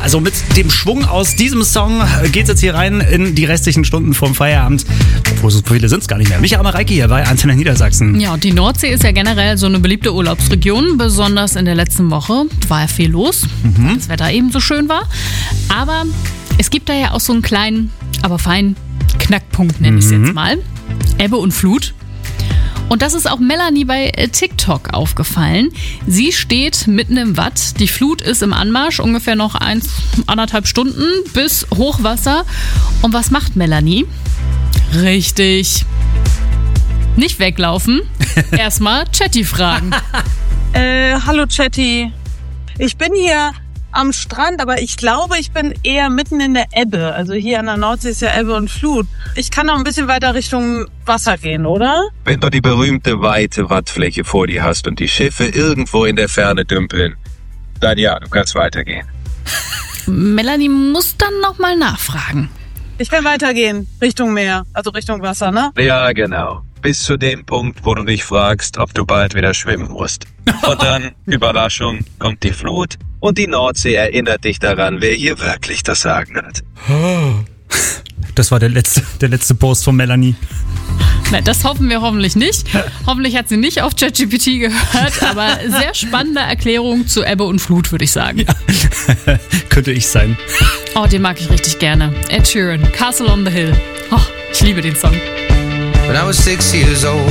also mit dem Schwung aus diesem Song geht's jetzt hier rein in die restlichen Stunden vorm Feierabend. Obwohl, so viele sind es gar nicht mehr. Micha Mareike hier bei Antenne Niedersachsen. Ja, und die Nordsee ist ja generell so eine beliebte Urlaubsregion. Besonders in der letzten Woche war ja viel los, weil das Wetter eben so schön war. Aber es gibt da ja auch so einen kleinen, aber feinen Knackpunkt, nenne ich es jetzt mal. Ebbe und Flut. Und das ist auch Melanie bei TikTok aufgefallen. Sie steht mitten im Watt. Die Flut ist im Anmarsch, ungefähr noch 1,5 Stunden bis Hochwasser. Und was macht Melanie? Richtig. Nicht weglaufen. Erstmal Chatty fragen. Hallo Chatty. Ich bin hier am Strand, aber ich glaube, ich bin eher mitten in der Ebbe. Also hier an der Nordsee ist ja Ebbe und Flut. Ich kann noch ein bisschen weiter Richtung Wasser gehen, oder? Wenn du die berühmte weite Wattfläche vor dir hast und die Schiffe irgendwo in der Ferne dümpeln, dann ja, du kannst weitergehen. Melanie muss dann nochmal nachfragen. Ich will weitergehen, Richtung Meer, also Richtung Wasser, ne? Ja, genau. Bis zu dem Punkt, wo du dich fragst, ob du bald wieder schwimmen musst. Und dann, Überraschung, kommt die Flut und die Nordsee erinnert dich daran, wer hier wirklich das Sagen hat. Das war der letzte Post von Melanie. Na, das hoffen wir hoffentlich nicht. Hoffentlich hat sie nicht auf ChatGPT gehört, aber sehr spannende Erklärung zu Ebbe und Flut, würde ich sagen. Ja. Könnte ich sein. Oh, den mag ich richtig gerne. Ed Sheeran, Castle on the Hill. Oh, ich liebe den Song. When I was 6 years old